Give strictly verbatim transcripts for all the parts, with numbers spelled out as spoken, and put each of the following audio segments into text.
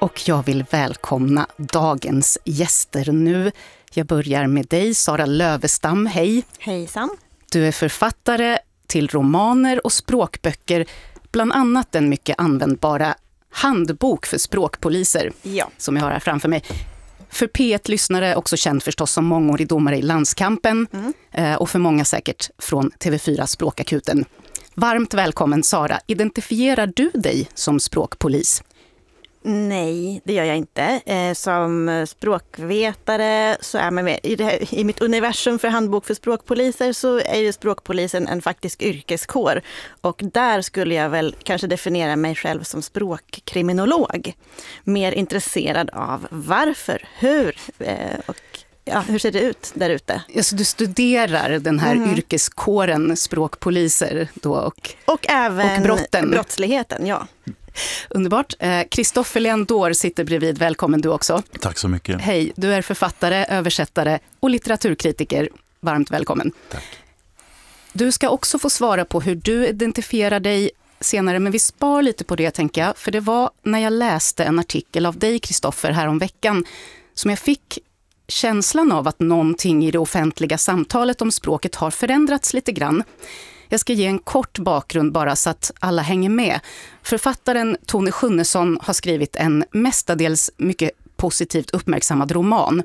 Och jag vill välkomna dagens gäster nu. Jag börjar med dig, Sara Lövestam. Hej! Hejsan! Du är författare till romaner och språkböcker, bland annat den mycket användbara handbok för språkpoliser, ja. som jag har här framför mig. För P ett-lyssnare också känd förstås som mångårig domare i Landskampen mm. och för många säkert från T V fyra Språkakuten. Varmt välkommen Sara. Identifierar du dig som språkpolis? Nej, det gör jag inte. Eh, som språkvetare så är man med i, det här, i mitt universum för handbok för språkpoliser så är ju språkpolisen en faktisk yrkeskår. Och där skulle jag väl kanske definiera mig själv som språkkriminolog. Mer intresserad av varför, hur eh, och ja, hur ser det ut där ute? Alltså, du studerar den här mm. yrkeskåren språkpoliser då och, och även och brotten. brottsligheten, ja. Underbart. Kristoffer Leandor sitter bredvid. Välkommen du också. Tack så mycket. Hej, du är författare, översättare och litteraturkritiker. Varmt välkommen. Tack. Du ska också få svara på hur du identifierar dig senare, men vi spar lite på det tänker jag. För det var när jag läste en artikel av dig, Kristoffer, här om veckan som jag fick känslan av att någonting i det offentliga samtalet om språket har förändrats lite grann. Jag ska ge en kort bakgrund bara så att alla hänger med. Författaren Tone Schunnesson har skrivit en mestadels mycket positivt uppmärksammad roman.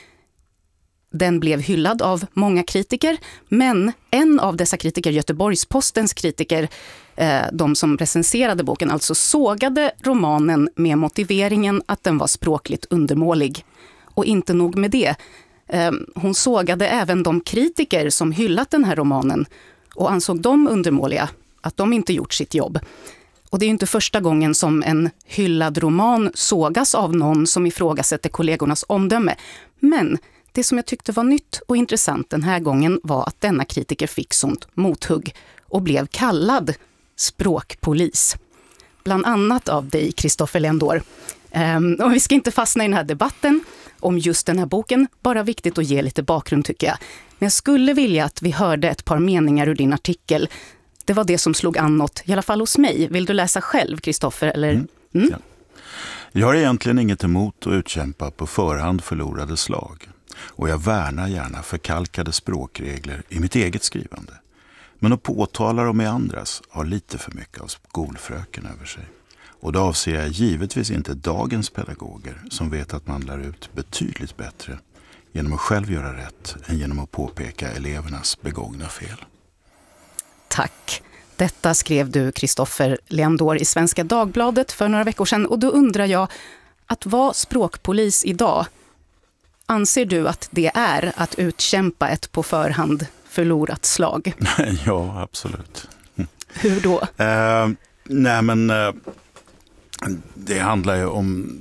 Den blev hyllad av många kritiker, men en av dessa kritiker, Göteborgs-Postens kritiker, de som recenserade boken, alltså sågade romanen med motiveringen att den var språkligt undermålig. Och inte nog med det. Hon sågade även de kritiker som hyllat den här romanen och ansåg dem undermåliga, att de inte gjort sitt jobb. Och det är ju inte första gången som en hyllad roman sågas av någon som ifrågasätter kollegornas omdöme. Men det som jag tyckte var nytt och intressant den här gången var att denna kritiker fick sånt mothugg och blev kallad språkpolis. Bland annat av dig, Kristoffer Leandor. Um, och vi ska inte fastna i den här debatten om just den här boken, bara viktigt att ge lite bakgrund tycker jag. Men jag skulle vilja att vi hörde ett par meningar ur din artikel. Det var det som slog an något, i alla fall hos mig. Vill du läsa själv, Kristoffer? Eller? Mm. Mm? Ja. Jag har egentligen inget emot att utkämpa på förhand förlorade slag. Och jag värnar gärna förkalkade språkregler i mitt eget skrivande. Men att påtala dem i andras har lite för mycket av skolfröken över sig. Och då avser jag givetvis inte dagens pedagoger som vet att man lär ut betydligt bättre genom att själv göra rätt än genom att påpeka elevernas begångna fel. Tack. Detta skrev du, Kristoffer Leandor, i Svenska Dagbladet för några veckor sedan. Och då undrar jag, att vara språkpolis idag, anser du att det är att utkämpa ett på förhand förlorat slag? Ja, absolut. Hur då? Uh, nej, men uh, det handlar ju om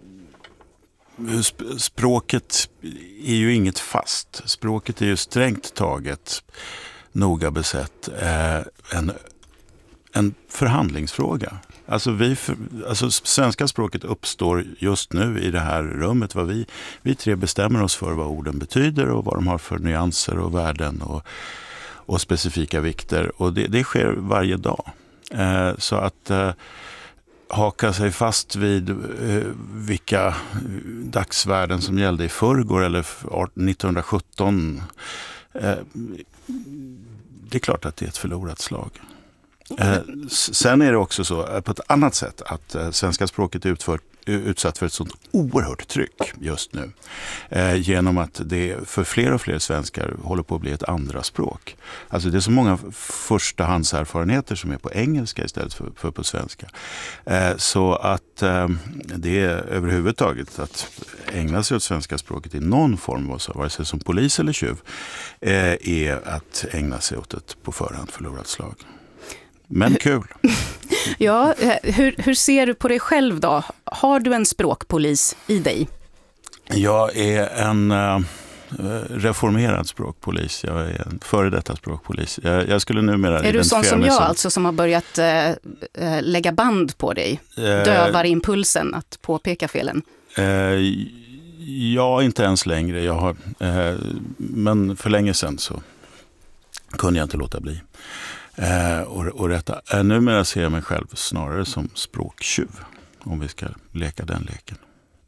språket är ju inget fast. Språket är ju strängt taget, noga besett, eh, en, en förhandlingsfråga. Alltså, vi för, alltså svenska språket uppstår just nu i det här rummet. Vad vi, vi tre bestämmer oss för vad orden betyder och vad de har för nyanser och värden och, och specifika vikter. Och det, det sker varje dag. Eh, så att eh, haka sig fast vid eh, vilka dagsvärden som gällde i förrgår eller nittonhundrasjutton. Eh, det är klart att det är ett förlorat slag. Eh, sen är det också så på ett annat sätt att eh, svenska språket är utfört, utsatt för ett sånt oerhört tryck just nu. Eh, genom att det för fler och fler svenskar håller på att bli ett andra språk. Alltså det är så många förstahandserfarenheter som är på engelska istället för, för på svenska. Eh, så att eh, det är överhuvudtaget att ägna sig åt svenska språket i någon form, vare sig som polis eller tjuv, eh, är att ägna sig åt ett på förhand förlorat slag. Men kul. Ja, hur, hur ser du på dig själv då? Har du en språkpolis i dig? Jag är en uh, reformerad språkpolis. Jag är en före detta språkpolis. Jag, jag skulle numera Är du sån som jag som... alltså som har börjat uh, lägga band på dig? Uh, Dövar impulsen att påpeka felen? Uh, ja, inte ens längre. Jag har, uh, men för länge sedan så kunde jag inte låta bli. Eh, och, och rätta. Eh, numera ser jag mig själv snarare som språktjuv. om vi ska leka den leken.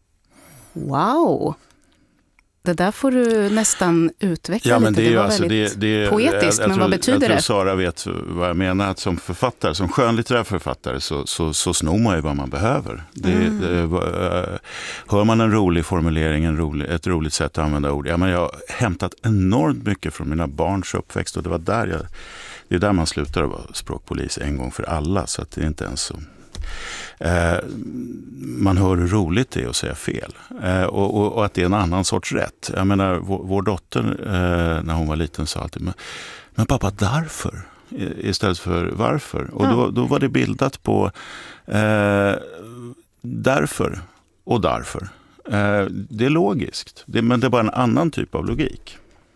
Wow! Det där får du nästan utveckla ja, men lite. Det, är det var alltså, väldigt det, det, poetiskt, jag, jag men tror, vad betyder jag tror det? Sara vet vad jag menar, att som författare, som skönlitterär författare så, så, så snor man ju vad man behöver. Det, Mm. det, hör man en rolig formulering, en rolig, ett roligt sätt att använda ord. Ja, men jag har hämtat enormt mycket från mina barns uppväxt och det var där jag, det är där man slutar att vara språkpolis en gång för alla, så att det är inte ens så. Eh, man hör hur roligt det är att säga fel eh, och, och, och att det är en annan sorts rätt. Jag menar, vår, vår dotter eh, när hon var liten sa alltid, men, men pappa, därför istället för varför. Och ja. då, då var det bildat på eh, därför och därför. Eh, det är logiskt, det, men det är bara en annan typ av logik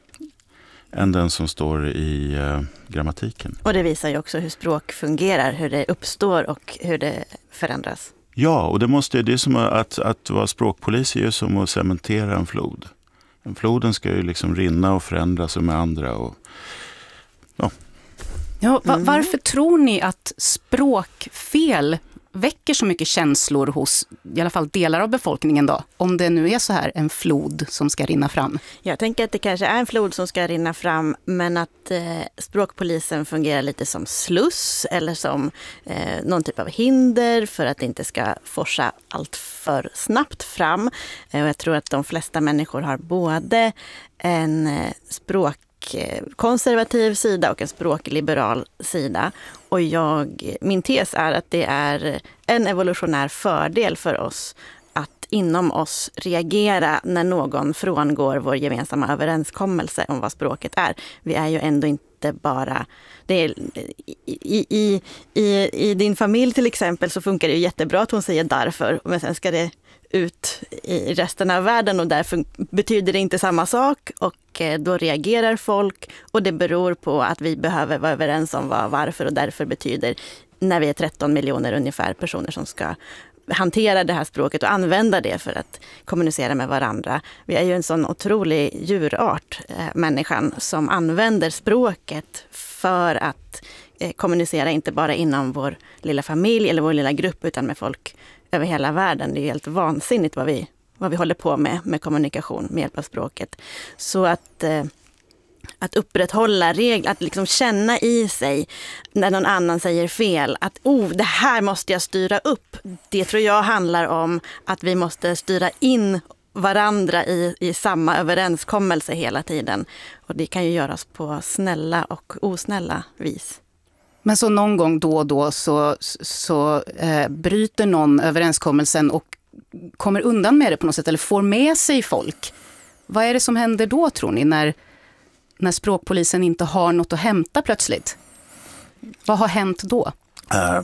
än den som står i eh, grammatiken. Och det visar ju också hur språk fungerar, hur det uppstår och hur det förändras. Ja, och det måste det är som att, att vara språkpolis är ju som att cementera en flod. Floden ska ju liksom rinna och förändras med andra. Och, ja. Ja, va- varför tror ni att språkfel väcker så mycket känslor hos i alla fall delar av befolkningen då? Om det nu är så här en flod som ska rinna fram. Jag tänker att det kanske är en flod som ska rinna fram, men att eh, språkpolisen fungerar lite som sluss eller som eh, någon typ av hinder för att det inte ska forsa allt för snabbt fram. Eh, och jag tror att de flesta människor har både en eh, språk konservativ sida och en språkliberal sida. Och jag, min tes är att det är en evolutionär fördel för oss att inom oss reagera när någon frångår vår gemensamma överenskommelse om vad språket är. Vi är ju ändå inte bara... Det är, i, i, i, I din familj till exempel så funkar det ju jättebra att hon säger därför, men sen ska det ut i resten av världen och därför betyder det inte samma sak och då reagerar folk och det beror på att vi behöver vara överens om vad varför och därför betyder när vi är tretton miljoner ungefär personer som ska hantera det här språket och använda det för att kommunicera med varandra. Vi är ju en sån otrolig djurart, eh, människan, som använder språket för att eh, kommunicera inte bara inom vår lilla familj eller vår lilla grupp utan med folk över hela världen. Det är helt vansinnigt vad vi, vad vi håller på med med kommunikation med hjälp av språket. Så att, eh, att upprätthålla regler, att liksom känna i sig när någon annan säger fel, att oh, det här måste jag styra upp. Det tror jag handlar om att vi måste styra in varandra i, i samma överenskommelse hela tiden. Och det kan ju göras på snälla och osnälla vis. Men så någon gång då och då så, så eh, bryter någon överenskommelsen och kommer undan med det på något sätt eller får med sig folk. Vad är det som händer då, tror ni, när, när språkpolisen inte har något att hämta plötsligt? Vad har hänt då? Uh,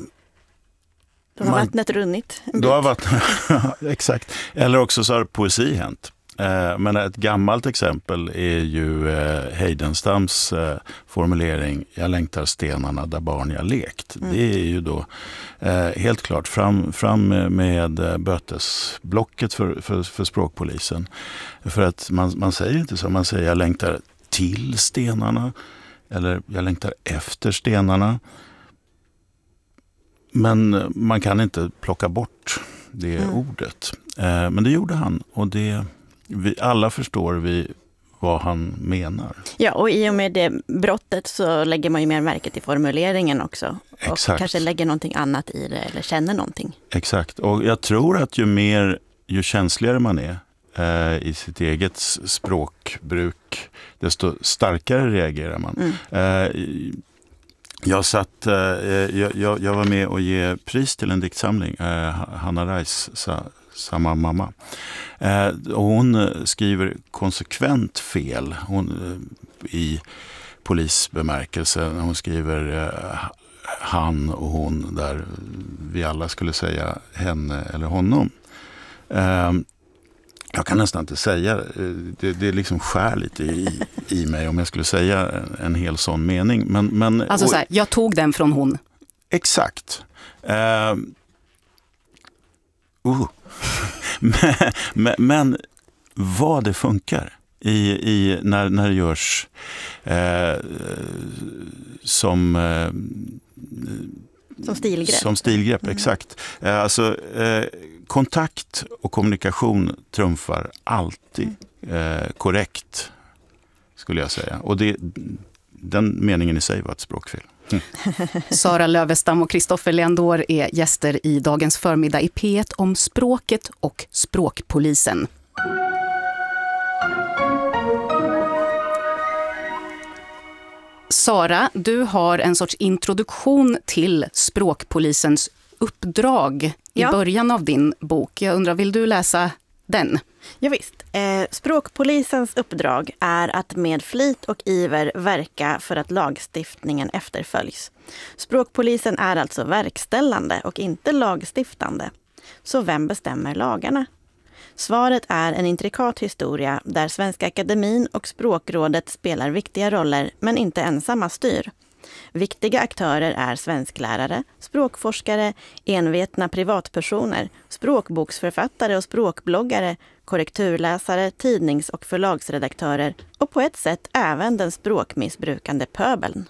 då har man, vattnet runnit. Då har vattnet, exakt. Eller också så har poesi hänt. Men ett gammalt exempel är ju Heidenstams formulering "Jag längtar stenarna där barn jag lekt". Mm. Det är ju då helt klart fram, fram med bötesblocket för, för, för språkpolisen. För att man, man säger inte så, man säger "jag längtar till stenarna" eller "jag längtar efter stenarna". Men man kan inte plocka bort det mm. ordet. Men det gjorde han och det... Vi alla förstår vi vad han menar. Ja, och i och med det brottet så lägger man ju mer märke till formuleringen också. Exakt. Och kanske lägger någonting annat i det eller känner någonting. Exakt, och jag tror att ju mer, ju känsligare man är eh, i sitt eget språkbruk, desto starkare reagerar man. Mm. Eh, jag, satt, eh, jag, jag, jag var med och ge pris till en diktsamling, eh, Hanna Reis sa, Samma mamma. Eh, och hon skriver konsekvent fel hon, eh, i polisbemärkelse. Hon skriver eh, han och hon där vi alla skulle säga henne eller honom. Eh, jag kan nästan inte säga, det, det är liksom skär lite i, i mig om jag skulle säga en, en hel sån mening. Men, men, alltså så här, jag tog den från hon. Exakt. Eh, uh. Men, men, men vad det funkar i, i, när, när det görs eh, som eh, som stilgrepp. Som stilgrepp, mm. exakt. Alltså, eh, kontakt och kommunikation trumfar alltid eh, korrekt, skulle jag säga. Och det, den meningen i sig var ett språkfel. Mm. Sara Lövestam och Kristoffer Leandor är gäster i dagens förmiddag i P ett om språket och språkpolisen. Sara, du har en sorts introduktion till språkpolisens uppdrag i ja. början av din bok. Jag undrar, vill du läsa den? Ja, visst. Eh, språkpolisens uppdrag är att med flit och iver verka för att lagstiftningen efterföljs. Språkpolisen är alltså verkställande och inte lagstiftande. Så vem bestämmer lagarna? Svaret är en intrikat historia där Svenska Akademin och Språkrådet spelar viktiga roller men inte ensamma styr. Viktiga aktörer är svensklärare, språkforskare, envetna privatpersoner, språkboksförfattare och språkbloggare, korrekturläsare, tidnings- och förlagsredaktörer och på ett sätt även den språkmissbrukande pöbeln.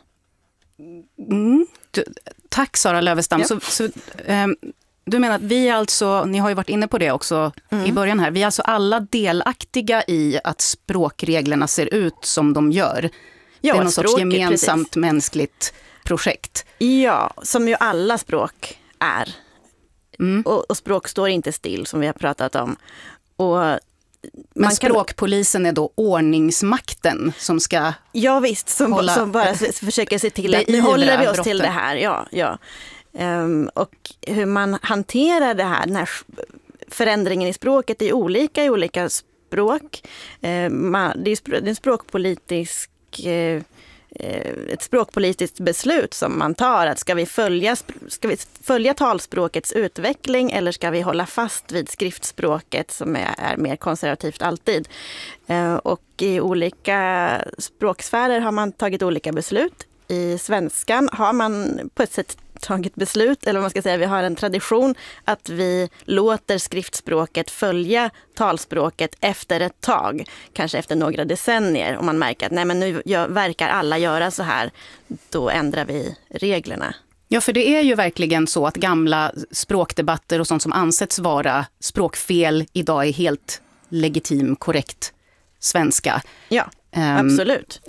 Mm. Du, tack Sara Lövestam. Ja. Så, så, um, du menar att vi alltså, ni har ju varit inne på det också mm. i början här, vi är alltså alla delaktiga i att språkreglerna ser ut som de gör. Ja, det är någon sorts gemensamt precis. mänskligt projekt. Ja, som ju alla språk är. Mm. Och, och språk står inte still, som vi har pratat om. Och Men man språkpolisen kan... är då ordningsmakten som ska Ja visst, som, hålla... som bara försöker se till att nu håller vi oss brotten. till det här. Ja, ja. Um, och hur man hanterar det här, den här förändringen i språket är olika i olika språk. Uh, man, det är en språkpolitisk uh, ett språkpolitiskt beslut som man tar, att ska vi följa, ska vi följa talspråkets utveckling eller ska vi hålla fast vid skriftspråket som är, är mer konservativt alltid. Uh, och i olika språksfärer har man tagit olika beslut. I svenskan har man på ett sätt tagit beslut, eller vad man ska säga, vi har en tradition att vi låter skriftspråket följa talspråket efter ett tag, kanske efter några decennier. Om man märker att nej, men nu gör, verkar alla göra så här, då ändrar vi reglerna. Ja, för det är ju verkligen så att gamla språkdebatter och sånt som ansetts vara språkfel idag är helt legitim, korrekt svenska. Ja, um, absolut.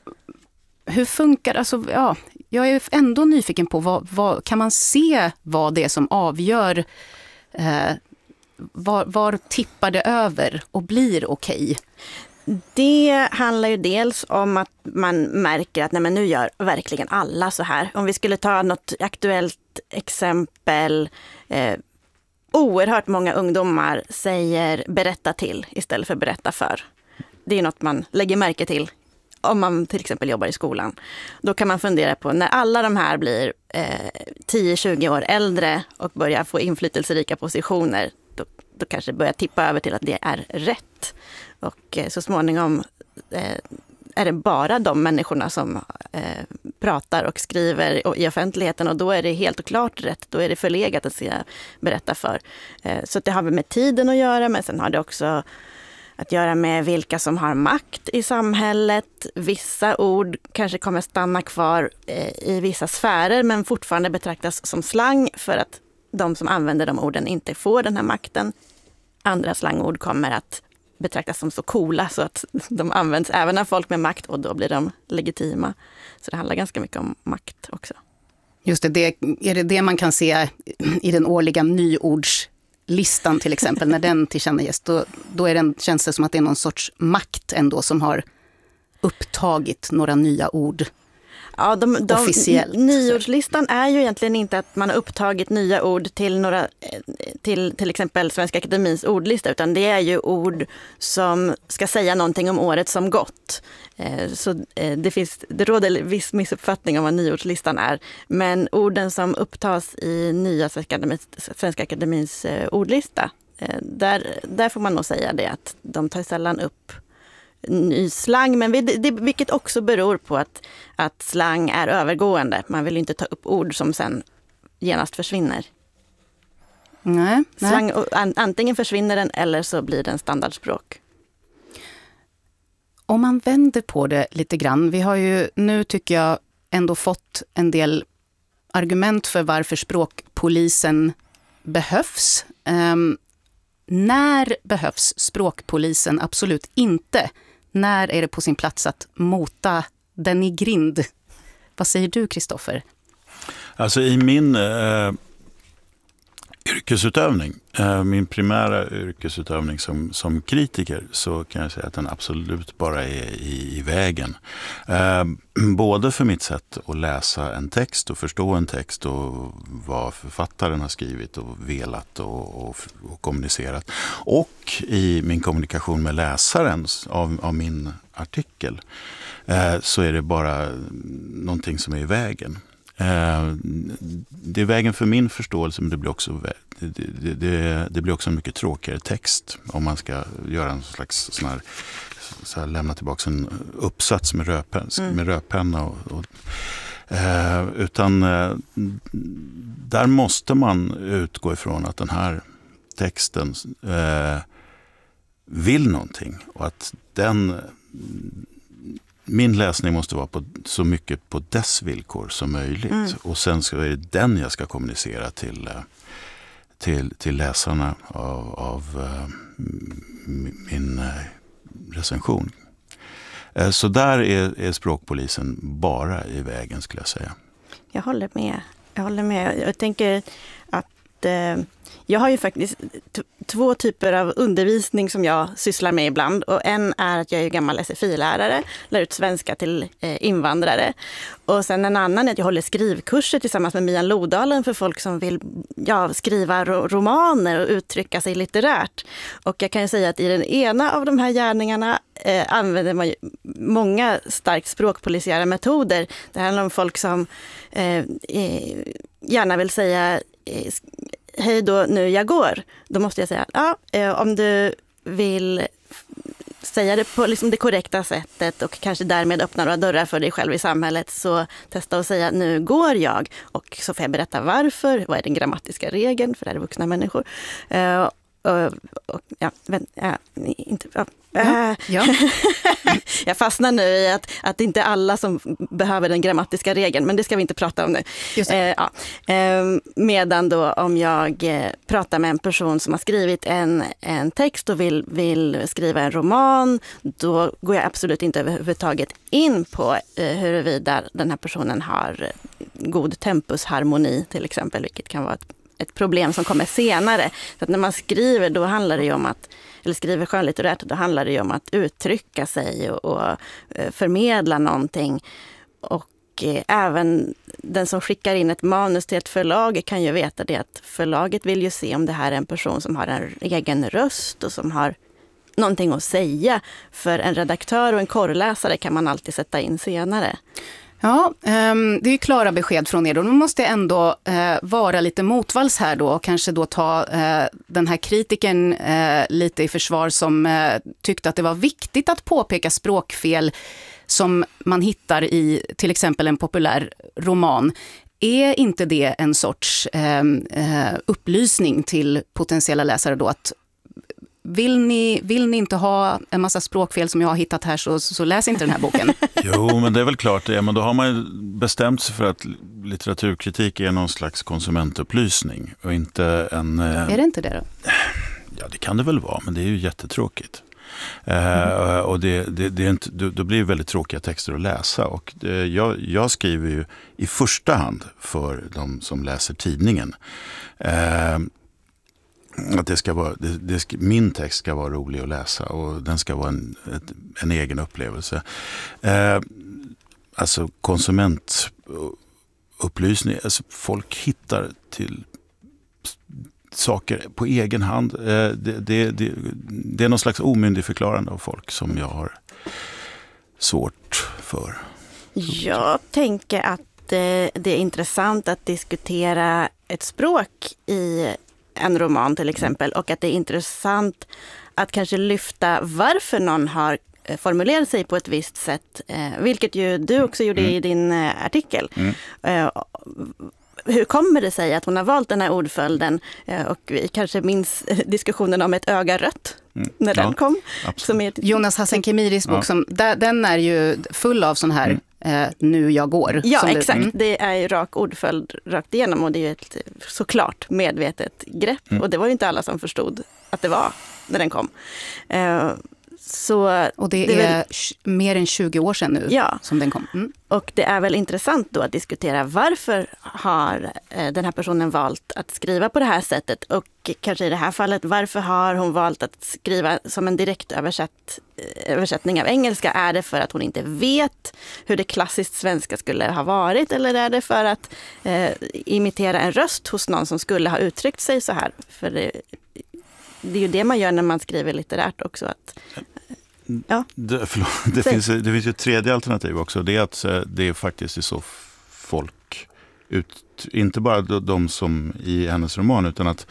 Hur funkar, alltså, ja, jag är ändå nyfiken på vad, vad kan man se vad det är som avgör, eh, var, var tippar det över och blir okej? Det handlar ju dels om att man märker att nej, men nu gör verkligen alla så här. Om vi skulle ta något aktuellt exempel, eh, oerhört många ungdomar säger berätta till istället för berätta för. Det är något man lägger märke till. Om man till exempel jobbar i skolan, då kan man fundera på när alla de här blir eh, tio till tjugo år äldre och börjar få inflytelserika positioner, då, då kanske det börjar tippa över till att det är rätt. Och eh, så småningom eh, är det bara de människorna som eh, pratar och skriver i offentligheten och då är det helt och klart rätt. Då är det förlegat att se, berätta för. Eh, så det har med tiden att göra, men sen har det också att göra med vilka som har makt i samhället. Vissa ord kanske kommer stanna kvar eh, i vissa sfärer men fortfarande betraktas som slang för att de som använder de orden inte får den här makten. Andra slangord kommer att betraktas som så coola så att de används även av folk med makt och då blir de legitima. Så det handlar ganska mycket om makt också. Just det, det är det det man kan se i den årliga nyords listan till exempel, när den tillkännages, då, då är den, känns det som att det är någon sorts makt ändå som har upptagit några nya ord. Ja, de, de, officiellt. Nyordslistan är ju egentligen inte att man har upptagit nya ord till några till till exempel Svenska Akademins ordlista, utan det är ju ord som ska säga någonting om året som gått. Så det finns det råder viss missuppfattning om vad nyordslistan är, men orden som upptas i nya Svenska Akademins, Svenska Akademins ordlista, där där får man nog säga det att de tar sällan upp ny slang, men det, det, vilket också beror på att, att slang är övergående. Man vill inte ta upp ord som sen genast försvinner. Nej, nej. Slang, an, antingen försvinner den eller så blir den standardspråk. Om man vänder på det lite grann, vi har ju nu tycker jag ändå fått en del argument för varför språkpolisen behövs. Um, när behövs språkpolisen absolut inte? När är det på sin plats att mota den i grind? Vad säger du, Kristoffer? Alltså i min eh, yrkesutövning, eh, min primära yrkesutövning som, som kritiker, så kan jag säga att den absolut bara är i, i vägen. Eh, både för mitt sätt att läsa en text och förstå en text och vad författaren har skrivit och velat och, och, och kommunicerat. Och i min kommunikation med läsaren av, av min artikel eh, så är det bara någonting som är i vägen. Det är vägen för min förståelse, men det blir också, det, det, det, det blir också en mycket tråkigare text om man ska göra en slags sån här, så här, lämna tillbaka en uppsats med, röpen, mm. med rödpenna. Och, och, eh, utan eh, där måste man utgå ifrån att den här texten eh, vill någonting och att den... Min läsning måste vara på, så mycket på dess villkor som möjligt. Mm. Och sen ska, är det den jag ska kommunicera till, till, till läsarna av, av min recension. Så där är, är språkpolisen bara i vägen, skulle jag säga. Jag håller med. Jag håller med. Jag tänker att eh, jag har ju faktiskt t- två typer av undervisning som jag sysslar med ibland. Och en är att jag är gammal S F I-lärare, lär ut svenska till eh, invandrare. Och sen en annan är att jag håller skrivkurser tillsammans med Mia Lodalen för folk som vill ja, skriva ro- romaner och uttrycka sig litterärt. Och jag kan ju säga att i den ena av de här gärningarna eh, använder man ju många starkt språkpolisiära metoder. Det handlar om folk som eh, eh, gärna vill säga eh, hej då, nu jag går. Då måste jag säga, ja, eh, om du vill säga det på liksom det korrekta sättet och kanske därmed öppna några dörrar för dig själv i samhället, så testa att säga, nu går jag. Och så får jag berätta varför, vad är den grammatiska regeln, för det är vuxna människor. Eh, och, och, ja, men, ja, inte... Ja. Ja, ja. Jag fastnar nu i att, att det inte är alla som behöver den grammatiska regeln, men det ska vi inte prata om nu. Eh, ja. eh, medan då om jag eh, pratar med en person som har skrivit en, en text och vill, vill skriva en roman, då går jag absolut inte överhuvudtaget in på eh, huruvida den här personen har god tempusharmoni till exempel, vilket kan vara ett, ett problem som kommer senare. Så att när man skriver, då handlar det ju om att eller skriver skönlitterärt, då handlar det ju om att uttrycka sig och, och förmedla någonting. Och eh, även den som skickar in ett manus till ett förlag kan ju veta det, att förlaget vill ju se om det här är en person som har en egen röst och som har någonting att säga. För en redaktör och en korrläsare kan man alltid sätta in senare. Ja, det är klara besked från er. Då måste jag ändå vara lite motvalls här då och kanske då ta den här kritiken lite i försvar som tyckte att det var viktigt att påpeka språkfel som man hittar i till exempel en populär roman. Är inte det en sorts upplysning till potentiella läsare då att Vill ni, vill ni inte ha en massa språkfel som jag har hittat här, så, så läs inte den här boken. Jo, men det är väl klart det. Men då har man ju bestämt sig för att litteraturkritik är någon slags konsumentupplysning och inte en... Är det inte det då? Ja, det kan det väl vara, men det är ju jättetråkigt. Mm. Uh, och det, det, det är inte, då blir det väldigt tråkiga texter att läsa. Och det, jag, jag skriver ju i första hand för de som läser tidningen. Uh, Att det ska vara, det, det ska, min text ska vara rolig att läsa och den ska vara en, ett, en egen upplevelse. Eh, alltså konsumentupplysning, alltså folk hittar till saker på egen hand. Eh, det, det, det, det är någon slags omyndigförklarande av folk som jag har svårt för. Jag tänker att det, det är intressant att diskutera ett språk i en roman till exempel, och att det är intressant att kanske lyfta varför någon har formulerat sig på ett visst sätt, eh, vilket ju du också gjorde mm. i din eh, artikel. Mm. Eh, hur kommer det sig att hon har valt den här ordföljden, eh, och vi kanske minns diskussionen om ett öga rött mm. när den ja, kom. Som är Jonas Hassan Khemiris bok, ja. som, där, den är ju full av sån här eh, nu jag går. Ja, som exakt. Du, mm. Det är ju rak ordföljd rakt igenom och det är ju ett såklart medvetet grepp. Mm. Och det var ju inte alla som förstod att det var när den kom. Uh, Så och det, det är väl mer än tjugo år sedan nu ja. som den kom. Mm. Och det är väl intressant då att diskutera varför har den här personen valt att skriva på det här sättet och kanske i det här fallet varför har hon valt att skriva som en direkt översatt, översättning av engelska? Är det för att hon inte vet hur det klassiskt svenska skulle ha varit eller är det för att eh, imitera en röst hos någon som skulle ha uttryckt sig så här? För det, det är ju det man gör när man skriver litterärt också. Att, ja. det, förlåt, det, finns, det finns ju ett tredje alternativ också. Det är att det är faktiskt är så folk, ut, inte bara de som i hennes roman utan att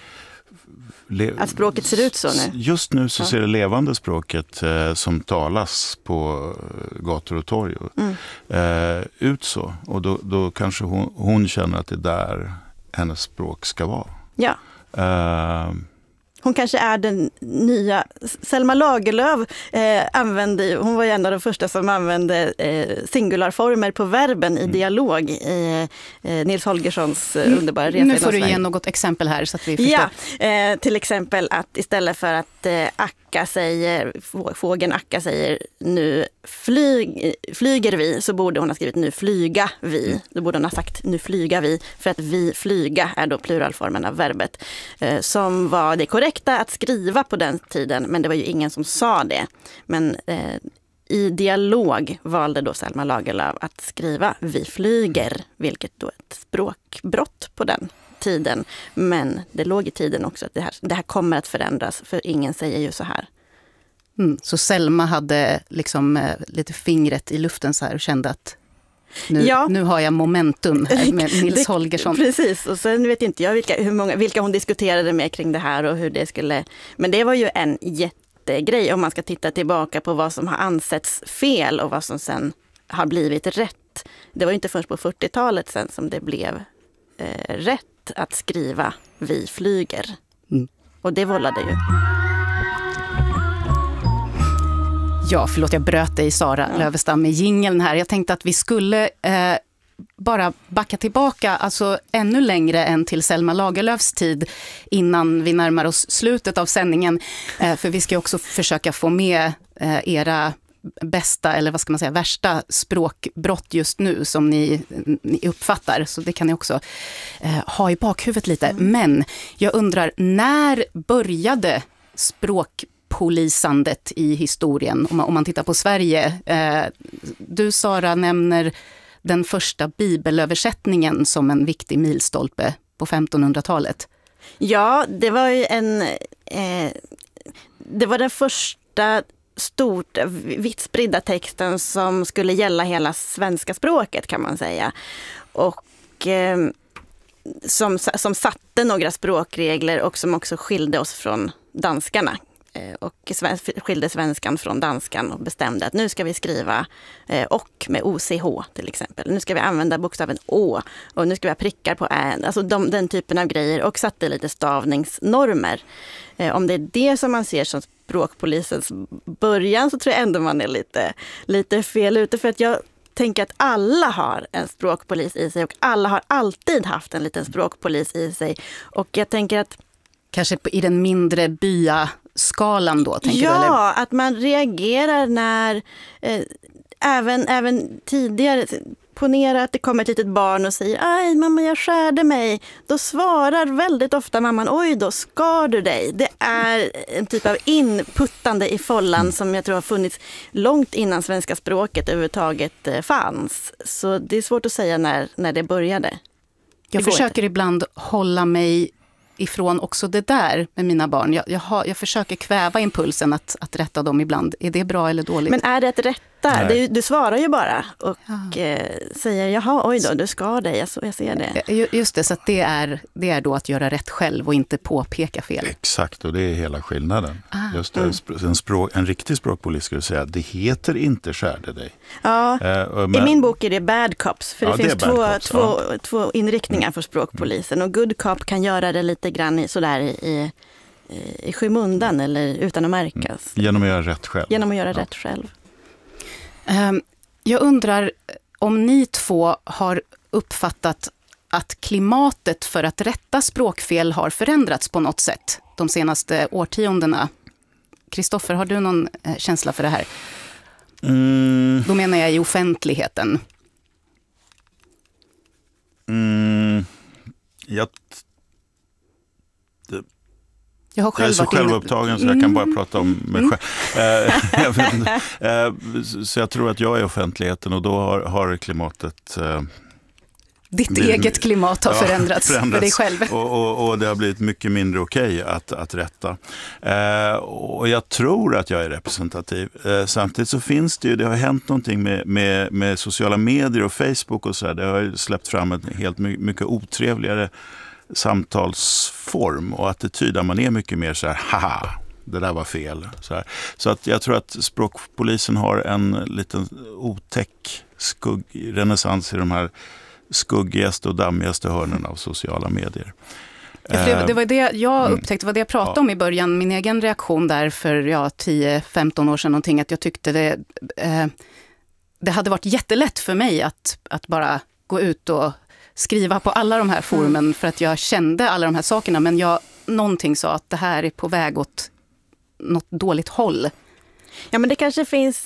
le, att språket ser ut så nu. Just nu så ja. ser det levande språket eh, som talas på gator och torg mm. eh, ut så. Och då, då kanske hon, hon känner att det är där hennes språk ska vara. Ja. Eh, Hon kanske är den nya... Selma Lagerlöf eh, använde, hon var ju en av de första som använde eh, singularformer på verben i mm. dialog i eh, Nils Holgerssons eh, underbara resa. Nu får du ge något exempel här så att vi förstår. Ja, eh, till exempel att istället för att eh, Akka säger, fågeln Akka säger nu flyg, flyger vi, så borde hon ha skrivit nu flyga vi. Mm. Då borde hon ha sagt nu flyga vi, för att vi flyga är då pluralformen av verbet. Eh, som var det korrekta att skriva på den tiden, men det var ju ingen som sa det. Men eh, i dialog valde då Selma Lagerlöf att skriva vi flyger, vilket då är ett språkbrott på den tiden. Men det låg i tiden också att det här, det här kommer att förändras, för ingen säger ju så här. Mm, så Selma hade liksom eh, lite fingret i luften så här och kände att nu, ja. nu har jag momentum här med Nils Holgersson. Precis, och sen vet inte jag vilka, hur många, vilka hon diskuterade med kring det här och hur det skulle... Men det var ju en jättegrej om man ska titta tillbaka på vad som har ansetts fel och vad som sen har blivit rätt. Det var ju inte först på fyrtiotalet sen som det blev eh, rätt att skriva vi flyger. Mm. Och det vållade ju. Ja, förlåt, jag bröt dig, Sara ja. Lövestam, med jingeln här. Jag tänkte att vi skulle eh, bara backa tillbaka, alltså ännu längre än till Selma Lagerlöfs tid innan vi närmar oss slutet av sändningen. Eh, för vi ska också försöka få med eh, era bästa, eller vad ska man säga, värsta språkbrott just nu som ni, ni uppfattar. Så det kan ni också eh, ha i bakhuvudet lite. Mm. Men jag undrar, när började språk polisandet i historien, om man, om man tittar på Sverige? Eh, du, Sara, nämner den första bibelöversättningen som en viktig milstolpe på femtonhundratalet. Ja, det var ju en... Eh, det var den första stort vitt spridda texten som skulle gälla hela svenska språket, kan man säga. Och... Eh, som, som satte några språkregler och som också skilde oss från danskarna. Och skilde svenskan från danskan och bestämde att nu ska vi skriva eh, och med O C H till exempel. Nu ska vi använda bokstaven Å och nu ska vi ha prickar på ä. Alltså de, den typen av grejer, och satte lite stavningsnormer. Eh, om det är det som man ser som språkpolisens början, så tror jag ändå man är lite, lite fel ute, för att jag tänker att alla har en språkpolis i sig och alla har alltid haft en liten språkpolis i sig. Och jag tänker att kanske i den mindre byaskalan då, tänker ja, du? Ja, att man reagerar när eh, även, även tidigare, ponera att det kommer ett litet barn och säger aj mamma, jag skärde mig. Då svarar väldigt ofta mamman, oj då skar du dig. Det är en typ av inputtande i follan mm. som jag tror har funnits långt innan svenska språket överhuvudtaget fanns. Så det är svårt att säga när, när det började. Jag det försöker ibland hålla mig ifrån också det där med mina barn. Jag, jag, har, jag försöker kväva impulsen att, att rätta dem ibland. Är det bra eller dåligt? Men är det att rätta? Du, du svarar ju bara och ja. eh, säger, jaha, oj då, du ska dig, jag, jag ser det. Just det, så att det, är, det är då att göra rätt själv och inte påpeka fel. Exakt, och det är hela skillnaden. Ah. Just det, mm. en, språk, en riktig språkpolis skulle säga, det heter inte skärde dig. Ja, eh, men, i min bok är det bad cops, för ja, det finns det två, cops, två, ja. två inriktningar för språkpolisen. Och good cop kan göra det lite grann i, sådär i, i, i skymundan eller utan att märkas. Mm. Genom att göra rätt själv. Genom att göra ja. rätt själv. Um, Jag undrar om ni två har uppfattat att klimatet för att rätta språkfel har förändrats på något sätt de senaste årtiondena. Kristoffer, har du någon känsla för det här? Mm. Då menar jag i offentligheten. Mm. Jag, det, jag, har själv jag är så varit inne... självupptagen så jag kan bara prata om mig Mm. själv. Så jag tror att jag är offentligheten och då har, har klimatet... Ditt blir, eget klimat har ja, förändrats, förändrats för dig själv. Och, och, och det har blivit mycket mindre okej att, att rätta. Eh, och jag tror att jag är representativ. Eh, samtidigt så finns det ju, det har hänt någonting med, med, med sociala medier och Facebook och så här. Det har ju släppt fram en helt mycket otrevligare samtalsform och attityd där man är mycket mer så här, haha, det där var fel. Så, här. Så att jag tror att språkpolisen har en liten otäck skuggrenässans i de här skuggigaste och dammigaste hörnen av sociala medier. Ja, det, det var det jag upptäckte, vad det jag pratade ja. om i början, min egen reaktion där för ja, tio femton år sedan någonting, att jag tyckte det, eh, det hade varit jättelätt för mig att, att bara gå ut och skriva på alla de här forumen mm. för att jag kände alla de här sakerna, men jag, någonting sa att det här är på väg åt något dåligt håll. Ja, men det kanske finns